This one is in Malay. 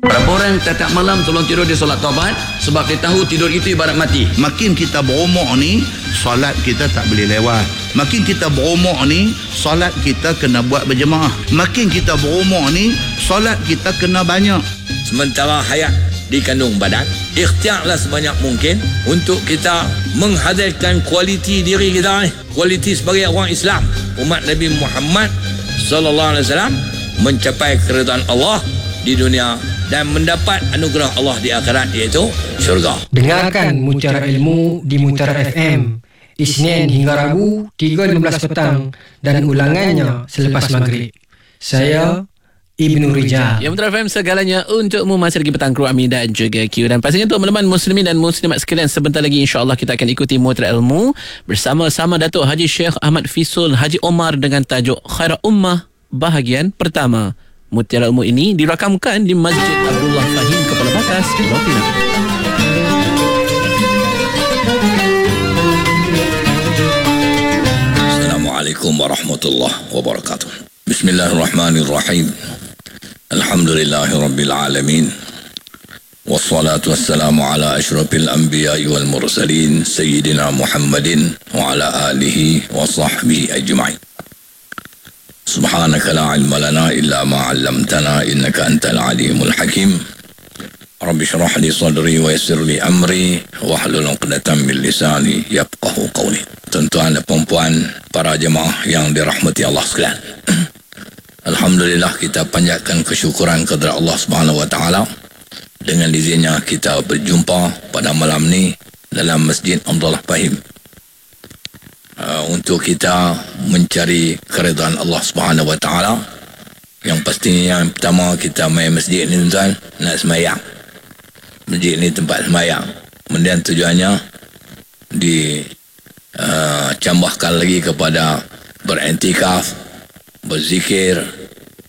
Berapa orang tiap malam tolong tidur dia solat taubat sebab dia tahu tidur itu ibarat mati. Makin kita berumur ni, solat kita tak boleh lewat. Makin kita berumur ni, solat kita kena buat berjemaah. Makin kita berumur ni, solat kita kena banyak. Sementara hayat dikandung badan, ikhtiarlah sebanyak mungkin untuk kita menghadirkan kualiti diri kita ni, kualiti sebagai orang Islam, umat Nabi Muhammad sallallahu alaihi wasallam, mencapai keridhaan Allah di dunia dan mendapat anugerah Allah di akhirat, iaitu syurga. Dengarkan Mutiara Ilmu di Mutiara FM Isnin hingga Rabu 3.15 petang dan ulangannya selepas maghrib. Saya Ibnu Rijal. Ya, Mutiara FM segalanya untukmu. Masih lagi petang Kru Ami dan juga Q. Dan pastinya untuk teman-teman muslimin dan muslimat sekalian, sebentar lagi insya-Allah kita akan ikuti Mutiara Ilmu bersama-sama Datuk Haji Sheikh Ahmad Fisul Haji Omar dengan tajuk Khairat Ummah bahagian pertama. Mutiara Ilmu ini dirakamkan di Masjid Abdullah Fahim, Kepala Batas, Pulau Pinang. Assalamualaikum warahmatullahi wabarakatuh. Bismillahirrahmanirrahim. Alhamdulillahirabbil alamin. Wassalatu wassalamu ala asyrafil anbiya'i wal mursalin sayyidina Muhammadin wa ala alihi wa sahbihi ajma'in. Subhanaka la ilma lana illa ma 'allamtana innaka antal alimul hakim. Rabbi shrah li sadri wa yassir li amri wahlul 'uqdatam min lisani yafqahu qawli. Tuan-tuan dan puan-puan, para jemaah yang dirahmati Allah sekalian. Alhamdulillah, kita panjatkan kesyukuran kepada Allah Subhanahu wa taala. Dengan izinnya kita berjumpa pada malam ni dalam Masjid Abdullah Fahim untuk kita mencari keridhaan Allah Subhanahu wa taala. Yang pastinya yang pertama, kita main masjid ni tuan, nak semayang. Masjid ni tempat semayang. Kemudian tujuannya dicambahkan lagi kepada beriktikaf, berzikir,